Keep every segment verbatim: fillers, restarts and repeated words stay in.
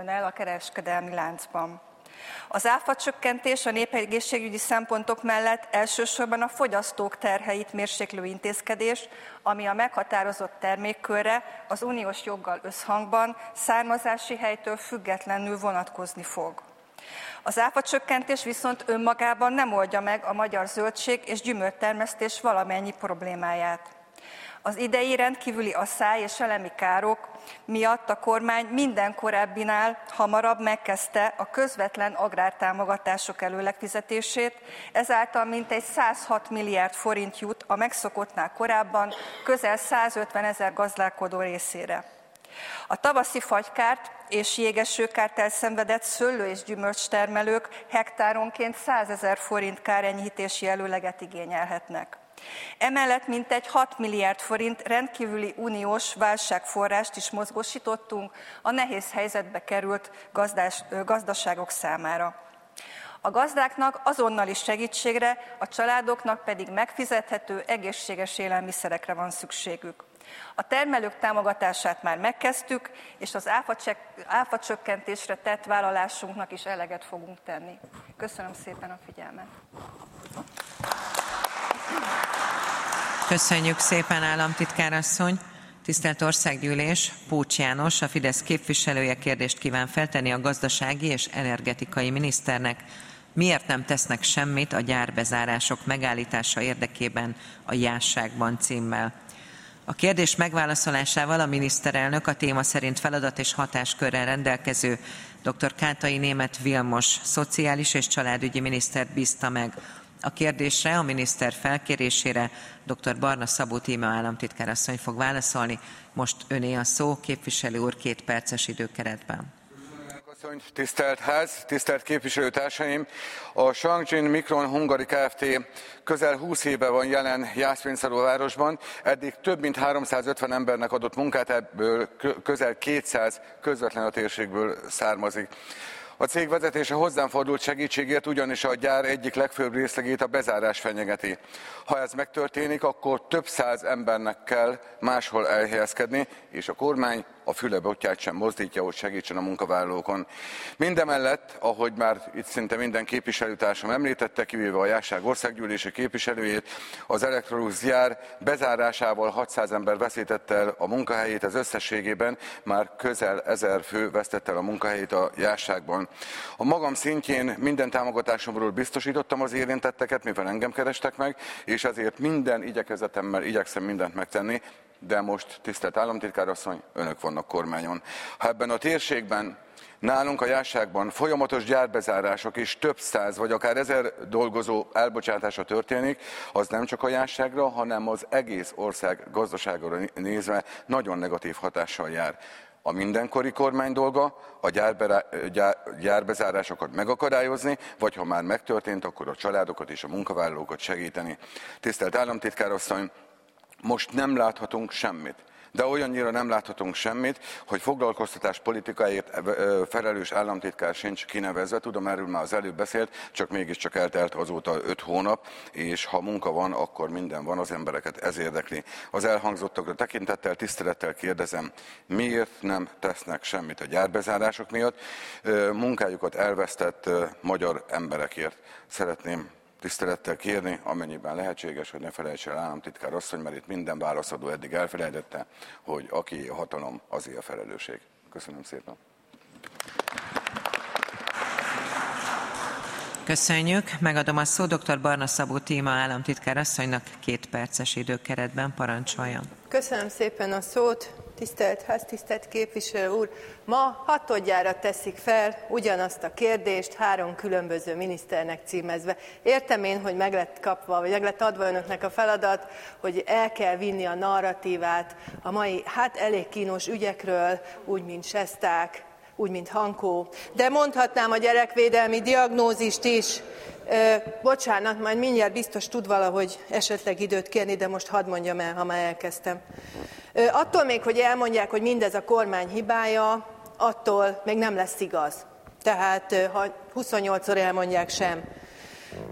el a kereskedelmi láncban. Az áfacsökkentés a népegészségügyi szempontok mellett elsősorban a fogyasztók terheit mérséklő intézkedés, ami a meghatározott termékkörre az uniós joggal összhangban származási helytől függetlenül vonatkozni fog. Az áfacsökkentés viszont önmagában nem oldja meg a magyar zöldség- és gyümölcstermesztés valamennyi problémáját. Az idei rendkívüli asszály és elemi károk miatt a kormány minden korábbinál hamarabb megkezdte a közvetlen agrártámogatások előlegfizetését, ezáltal mintegy százhat milliárd forint jut a megszokottnál korábban közel százötvenezer gazdálkodó részére. A tavaszi fagykárt és jégesőkárt elszenvedett szőlő- és gyümölcstermelők hektáronként százezer forint kárenyhítési előleget igényelhetnek. Emellett mintegy hat milliárd forint rendkívüli uniós válságforrást is mozgósítottunk a nehéz helyzetbe került gazdás, gazdaságok számára. A gazdáknak azonnali segítségre, a családoknak pedig megfizethető, egészséges élelmiszerekre van szükségük. A termelők támogatását már megkezdtük, és az áfacsökkentésre tett vállalásunknak is eleget fogunk tenni. Köszönöm szépen a figyelmet! Köszönjük szépen, államtitkár asszony! Tisztelt Országgyűlés, Pócs János, a Fidesz képviselője kérdést kíván feltenni a gazdasági és energetikai miniszternek. Miért nem tesznek semmit a gyárbezárások megállítása érdekében a Jásságban címmel? A kérdés megválaszolásával a miniszterelnök a téma szerint feladat és hatáskörrel rendelkező dr. Kátai Németh Vilmos szociális és családügyi minisztert bízta meg. A kérdésre, a miniszter felkérésére dr. Barna Szabó Tíme államtitkár asszony fog válaszolni. Most öné a szó, képviselő úr, két perces időkeretben. Tisztelt Ház, tisztelt képviselőtársaim! A Shangjin Mikron Hungary Kft. Közel húsz éve van jelen Jászberény-Szarvasvárosban, eddig több mint háromszázötven embernek adott munkát, ebből közel kétszáz közvetlen a térségből származik. A cég vezetése hozzám fordult segítségért, ugyanis a gyár egyik legfőbb részlegét a bezárás fenyegeti. Ha ez megtörténik, akkor több száz embernek kell máshol elhelyezkedni, és a kormány a fülebotját sem mozdítja, hogy segítsen a munkavállalókon. Mindemellett, ahogy már itt szinte minden képviselőtársam említette, kivéve a Jásság országgyűlési képviselőjét, az Electrolux gyár bezárásával hatszáz ember veszítette el a munkahelyét, ez összességében már közel ezer fő vesztette el a munkahelyét a Jásságban. A magam szintjén minden támogatásomról biztosítottam az érintetteket, mivel engem kerestek meg, és ezért minden igyekezetemmel igyekszem mindent megtenni, de most, tisztelt államtitkárasszony, önök vannak kormányon. Ha ebben a térségben, nálunk a Jásságban folyamatos gyárbezárások és több száz vagy akár ezer dolgozó elbocsátása történik, az nem csak a Jásságra, hanem az egész ország gazdaságára nézve nagyon negatív hatással jár. A mindenkori kormány dolga a gyárbe, gyár, gyárbezárásokat megakadályozni, vagy ha már megtörtént, akkor a családokat és a munkavállalókat segíteni. Tisztelt államtitkárasszony, most nem láthatunk semmit, de olyannyira nem láthatunk semmit, hogy foglalkoztatás politikáért felelős államtitkár sincs kinevezve. Tudom, erről már az előbb beszélt, csak mégiscsak eltelt azóta öt hónap, és ha munka van, akkor minden van, az embereket ez érdekli. Az elhangzottakra tekintettel, tisztelettel kérdezem, miért nem tesznek semmit a gyárbezárások miatt, munkájukat elvesztett magyar emberekért? Szeretném tisztelettel kérni, amennyiben lehetséges, hogy ne felejtse el államtitkár asszony, mert itt minden válaszadó eddig elfelejtette, hogy aki a hatalom, azért a felelősség. Köszönöm szépen. Köszönjük. Megadom a szót dr. Barna Szabó Tíme államtitkár asszonynak két perces időkeretben, parancsoljon. Köszönöm szépen a szót. Tisztelt Ház, tisztelt képviselő úr! Ma hatodjára teszik fel ugyanazt a kérdést, három különböző miniszternek címezve. Értem én, hogy meg lett kapva, vagy meg lett adva önöknek a feladat, hogy el kell vinni a narratívát a mai, hát elég kínos ügyekről, úgy, mint Sesták, úgy, mint Hankó. De mondhatnám a gyerekvédelmi diagnózist is. Ö, bocsánat, majd mindjárt biztos tud valahogy esetleg időt kérni, de most hadd mondjam el, ha már elkezdtem. Ö, attól még, hogy elmondják, hogy mindez a kormány hibája, attól még nem lesz igaz. Tehát, ha huszonnyolcszor elmondják sem.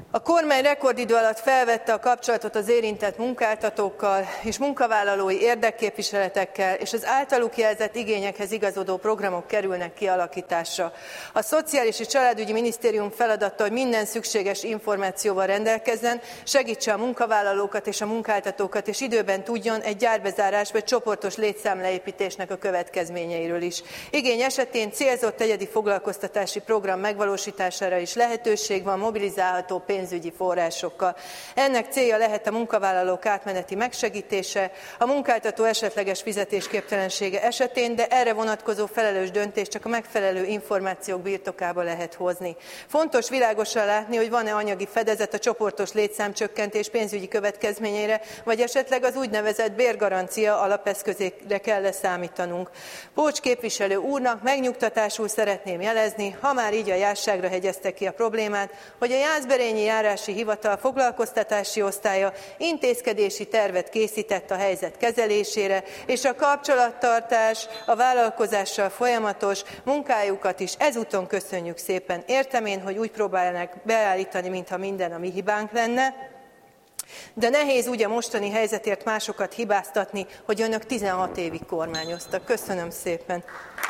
A kormány rekordidő alatt felvette a kapcsolatot az érintett munkáltatókkal és munkavállalói érdekképviseletekkel, és az általuk jelzett igényekhez igazodó programok kerülnek kialakításra. A Szociális és Családügyi Minisztérium feladata, hogy minden szükséges információval rendelkezzen, segítse a munkavállalókat és a munkáltatókat, és időben tudjon egy gyárbezárás vagy csoportos létszámleépítésnek a következményeiről is. Igény esetén célzott egyedi foglalkoztatási program megvalósítására is lehetőség van, mobilizálható pénzügyi forrásokkal. Ennek célja lehet a munkavállalók átmeneti megsegítése, a munkáltató esetleges fizetésképtelensége esetén, de erre vonatkozó felelős döntést csak a megfelelő információk birtokába lehet hozni. Fontos világosan látni, hogy van-e anyagi fedezet a csoportos létszámcsökkentés pénzügyi következményeire, vagy esetleg az úgynevezett bérgarancia alapeszközére kell számítanunk. Pócs képviselő úrnak megnyugtatásul szeretném jelezni, ha már így a jásságra hegyezte ki a problémát, hogy a Jászberényi Járási Hivatal foglalkoztatási osztálya intézkedési tervet készített a helyzet kezelésére, és a kapcsolattartás, a vállalkozással folyamatos munkájukat is ezúton köszönjük szépen. Értem én, hogy úgy próbálnak beállítani, mintha minden a mi hibánk lenne, de nehéz úgy a mostani helyzetért másokat hibáztatni, hogy önök tizenhat évig kormányoztak. Köszönöm szépen.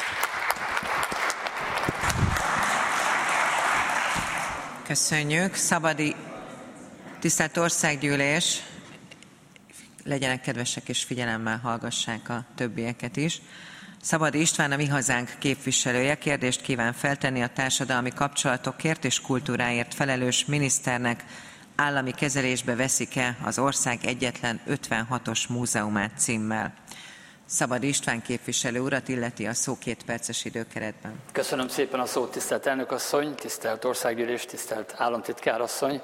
Köszönjük. Szabadi, tisztelt Országgyűlés, legyenek kedvesek és figyelemmel hallgassák a többieket is. Szabadi István, a Mi Hazánk képviselője kérdést kíván feltenni a társadalmi kapcsolatokért és kultúráért felelős miniszternek. Állami kezelésbe veszik-e az ország egyetlen ötvenhatos múzeumát címmel? Szabadi István képviselő urat illeti a szó két perces időkeretben. Köszönöm szépen a szót, tisztelt elnökasszony, tisztelt Országgyűlés, tisztelt államtitkárasszony.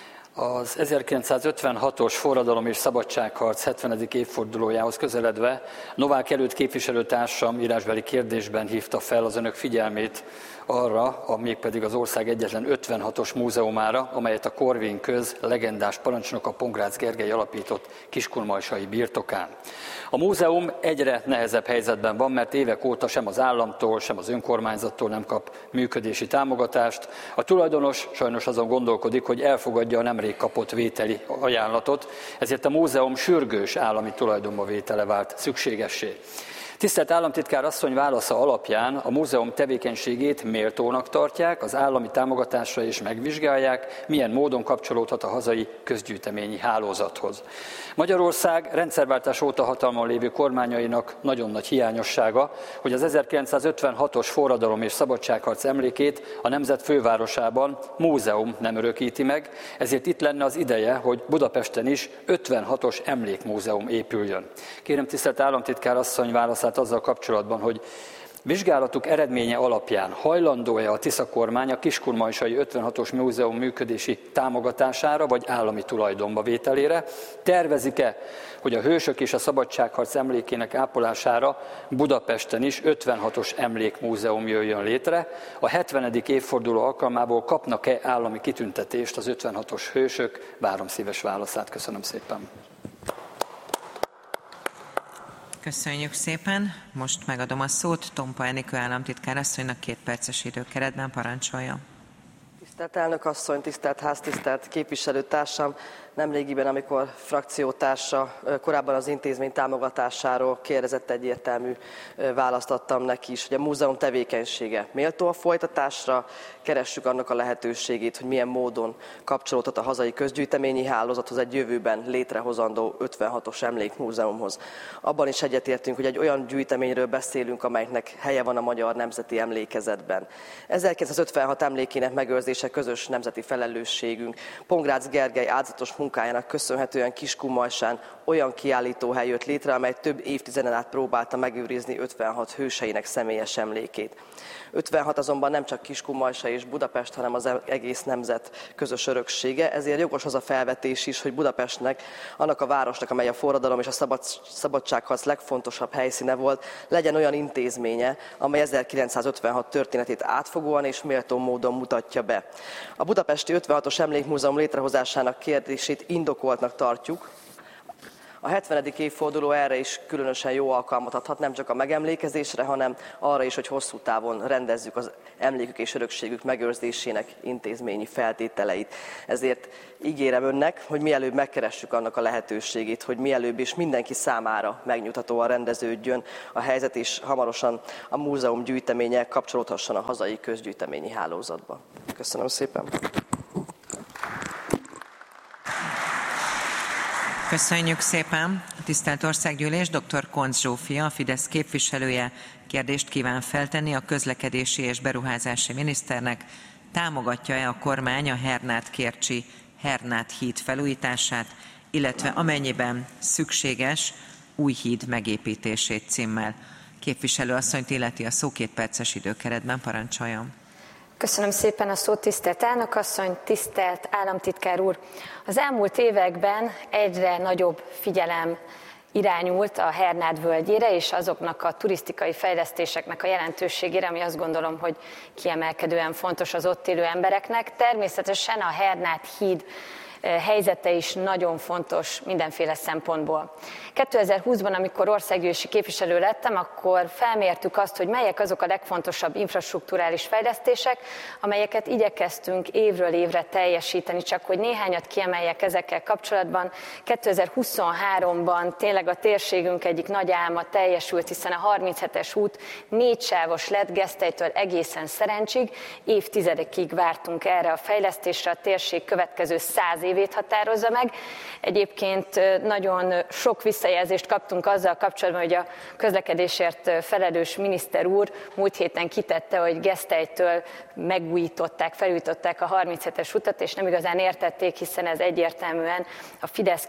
Az ezerkilencszázötvenhatos forradalom és szabadságharc hetvenedik évfordulójához közeledve Novák Előtt képviselőtársam írásbeli kérdésben hívta fel az önök figyelmét arra, a mégpedig az ország egyetlen ötvenhatos múzeumára, amelyet a Korvin köz legendás parancsnoka Pongrácz Gergely alapított Kiskunmajsai birtokán. A múzeum egyre nehezebb helyzetben van, mert évek óta sem az államtól, sem az önkormányzattól nem kap működési támogatást. A tulajdonos sajnos azon gondolkodik, hogy elfogadja a nemrég kapott vételi ajánlatot, ezért a múzeum sürgős állami tulajdonba vétele vált szükségessé. Tisztelt államtitkár asszony válasza alapján a múzeum tevékenységét méltónak tartják, az állami támogatásra is megvizsgálják, milyen módon kapcsolódhat a hazai közgyűjteményi hálózathoz. Magyarország rendszerváltás óta hatalmon lévő kormányainak nagyon nagy hiányossága, hogy az ezerkilencszázötvenhatos forradalom és szabadságharc emlékét a nemzet fővárosában múzeum nem örökíti meg, ezért itt lenne az ideje, hogy Budapesten is ötvenhatos emlékmúzeum épüljön. Kérem tisztelt államtitkár asszony válaszát azzal kapcsolatban, hogy vizsgálatuk eredménye alapján hajlandó-e a Tisza kormány a Kiskunmajsai ötvenhatos múzeum működési támogatására vagy állami tulajdonba vételére? Tervezik-e, hogy a hősök és a szabadságharc emlékének ápolására Budapesten is ötvenhatos emlékmúzeum jöjjön létre? A hetvenedik évforduló alkalmából kapnak-e állami kitüntetést az ötvenhatos hősök? Várom szíves válaszát. Köszönöm szépen. Köszönjük szépen. Most megadom a szót Tompa Enikő államtitkár asszonynak két perces időkeretben, parancsolja. Tisztelt elnök asszony, tisztelt ház, tisztelt képviselőtársam! Nemrégiben, amikor frakciótársa korábban az intézmény támogatásáról kérdezett, egyértelmű választ adtam neki is, hogy a múzeum tevékenysége méltó a folytatásra, keressük annak a lehetőségét, hogy milyen módon kapcsolódhat a hazai közgyűjteményi hálózathoz egy jövőben létrehozandó ötvenhatos emlékmúzeumhoz. Abban is egyetértünk, hogy egy olyan gyűjteményről beszélünk, amelynek helye van a magyar nemzeti emlékezetben. ezerkilencszázötvenhat emlékének megőrzése közös nemzeti felelősségünk. Pongrácz Gergely áldozatos munkájának köszönhetően Kiskunmajsán olyan kiállítóhely jött létre, amely több évtizeden át próbálta megőrizni ötvenhat hőseinek személyes emlékét. ötvenhat azonban nem csak Kiskunmajsa és Budapest, hanem az egész nemzet közös öröksége, ezért jogos az a felvetés is, hogy Budapestnek, annak a városnak, amely a forradalom és a szabad, szabadságharc legfontosabb helyszíne volt, legyen olyan intézménye, amely ezerkilencszázötvenhat történetét átfogóan és méltó módon mutatja be. A budapesti ötvenhatos emlékmúzeum létrehozásának kérdését indokoltnak tartjuk, A hetvenedik évforduló erre is különösen jó alkalmat adhat, nem csak a megemlékezésre, hanem arra is, hogy hosszú távon rendezzük az emlékük és örökségük megőrzésének intézményi feltételeit. Ezért ígérem önnek, hogy mielőbb megkeressük annak a lehetőségét, hogy mielőbb és mindenki számára megnyugtatóan rendeződjön a helyzet, és hamarosan a múzeum gyűjteménye kapcsolódhasson a hazai közgyűjteményi hálózatba. Köszönöm szépen! Köszönjük szépen! A tisztelt Országgyűlés dr. Koncz Zsófia, a Fidesz képviselője kérdést kíván feltenni a közlekedési és beruházási miniszternek. Támogatja-e a kormány a Hernád-Kercsi Hernád híd felújítását, illetve amennyiben szükséges, új híd megépítését címmel. Képviselő asszonyt illeti a szó, két perces időkeretben, parancsoljon. Köszönöm szépen a szót, tisztelt elnökasszony, tisztelt államtitkár úr! Az elmúlt években egyre nagyobb figyelem irányult a Hernád völgyére és azoknak a turisztikai fejlesztéseknek a jelentőségére, ami azt gondolom, hogy kiemelkedően fontos az ott élő embereknek. Természetesen a Hernád híd helyzete is nagyon fontos mindenféle szempontból. kétezer-húszban, amikor országgyűlési képviselő lettem, akkor felmértük azt, hogy melyek azok a legfontosabb infrastrukturális fejlesztések, amelyeket igyekeztünk évről évre teljesíteni, csak hogy néhányat kiemeljek ezekkel kapcsolatban. kétezer-huszonháromban tényleg a térségünk egyik nagy álma teljesült, hiszen a harminchetes út négysávos lett Gesztelytől egészen Szerencsig. Évtizedekig vártunk erre a fejlesztésre, a térség következő száz évét határozza meg. Egyébként nagyon sok visszajelzést kaptunk azzal kapcsolatban, hogy a közlekedésért felelős miniszter úr múlt héten kitette, hogy Gesztelytől megújították, felújították a harminchetes utat, és nem igazán értették, hiszen ez egyértelműen a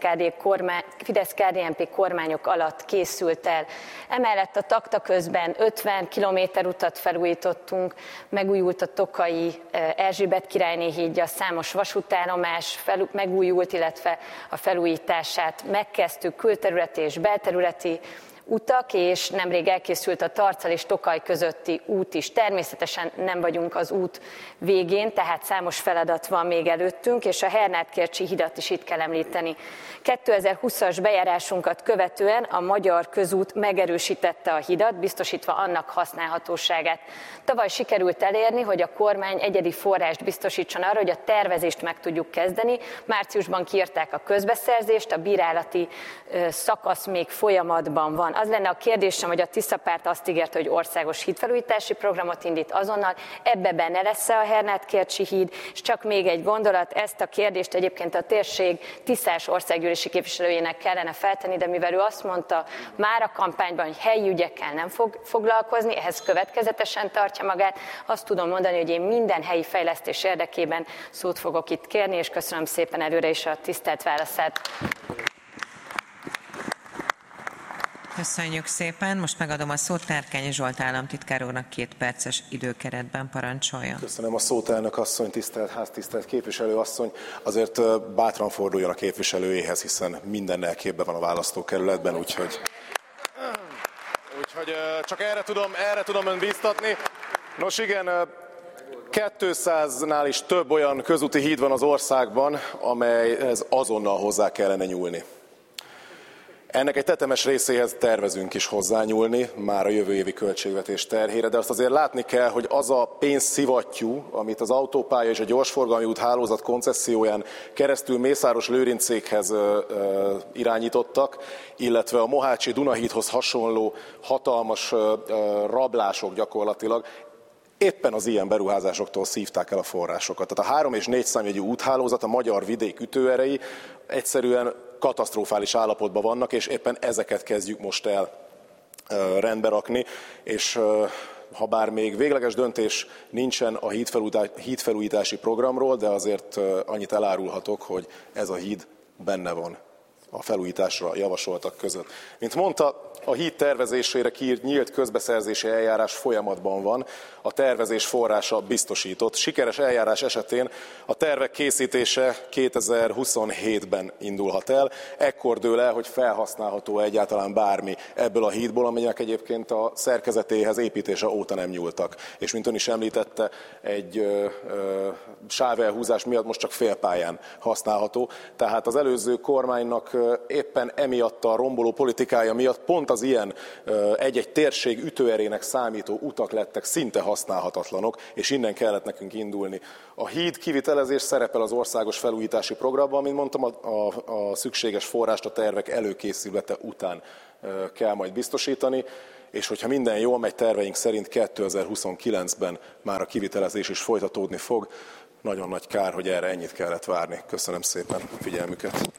Fidesz-ká dé en pé kormányok alatt készült el. Emellett a takta közben ötven kilométer utat felújítottunk, megújult a tokai Erzsébet királyné hídja, számos vasútállomás fel, megújult, illetve a felújítását megkezdtük, külterületi és belterületi utak, és nemrég elkészült a Tarcal és Tokaj közötti út is. Természetesen nem vagyunk az út végén, tehát számos feladat van még előttünk, és a Hernád-Kercsi hidat is itt kell említeni. kétezer-húszas bejárásunkat követően a Magyar Közút megerősítette a hidat, biztosítva annak használhatóságát. Tavaly sikerült elérni, hogy a kormány egyedi forrást biztosítson arra, hogy a tervezést meg tudjuk kezdeni. Márciusban kiírták a közbeszerzést, a bírálati szakasz még folyamatban van. Az lenne a kérdésem, hogy a Tiszapárt azt ígérte, hogy országos hídfelújítási programot indít azonnal, ebbe benne lesz a Hernád-Kercsi híd, és csak még egy gondolat, ezt a kérdést egyébként a térség tiszás országgyűlési képviselőjének kellene feltenni, de mivel ő azt mondta már a kampányban, hogy helyi ügyekkel nem fog foglalkozni, ehhez következetesen tartja magát, azt tudom mondani, hogy én minden helyi fejlesztés érdekében szót fogok itt kérni, és köszönöm szépen előre is a tisztelt válaszát. Köszönjük szépen. Most megadom a szót Tárkányi Zsolt államtitkár úrnak, két perces időkeretben, parancsoljon. Köszönöm a szót, elnök asszony, tisztelt ház, tisztelt képviselő asszony. Azért bátran forduljon a képviselőjéhez, hiszen mindennel képben van a választókerületben, úgyhogy, úgyhogy csak erre tudom, erre tudom ön bíztatni. Nos igen, kétszáznál is több olyan közúti híd van az országban, amelyhez azonnal hozzá kellene nyúlni. Ennek egy tetemes részéhez tervezünk is hozzányúlni, már a jövő évi költségvetés terhére, de azt azért látni kell, hogy az a pénzszivattyú, amit az autópálya és a gyorsforgalmi út hálózat koncesszióján keresztül Mészáros-Lőrincékhez irányítottak, illetve a Mohácsi Dunahídhoz hasonló hatalmas rablások gyakorlatilag, éppen az ilyen beruházásoktól szívták el a forrásokat. Tehát a három és négy számjegyű úthálózat, a magyar vidék ütőerei egyszerűen katasztrofális állapotban vannak, és éppen ezeket kezdjük most el rendbe rakni, és ha bár még végleges döntés nincsen a hídfelújítási programról, de azért annyit elárulhatok, hogy ez a híd benne van a felújításra javasoltak között. Mint mondta, a híd tervezésére kiírt nyílt közbeszerzési eljárás folyamatban van, a tervezés forrása biztosított. Sikeres eljárás esetén a tervek készítése kétezer-huszonhétben indulhat el, ekkor dől el, hogy felhasználható egyáltalán bármi ebből a hídból, aminek egyébként a szerkezetéhez építése óta nem nyúltak. És mint ön is említette, egy ö, ö, sávelhúzás miatt most csak félpályán használható. Tehát az előző kormánynak éppen emiatt a romboló politikája miatt pont az ilyen egy-egy térség ütőerének számító utak lettek szinte használhatatlanok, és innen kellett nekünk indulni. A híd kivitelezés szerepel az országos felújítási programban, mint mondtam, a, a, a szükséges forrást a tervek előkészülete után kell majd biztosítani, és hogyha minden jól megy, terveink szerint kétezer-huszonkilencben már a kivitelezés is folytatódni fog. Nagyon nagy kár, hogy erre ennyit kellett várni. Köszönöm szépen a figyelmüket.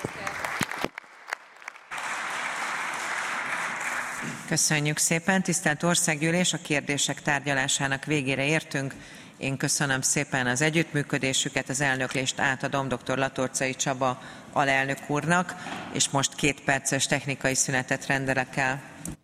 Köszönjük szépen. Tisztelt Országgyűlés, a kérdések tárgyalásának végére értünk. Én köszönöm szépen az együttműködésüket, az elnöklést átadom dr. Latorcai Csaba alelnök úrnak, és most két perces technikai szünetet rendelek el.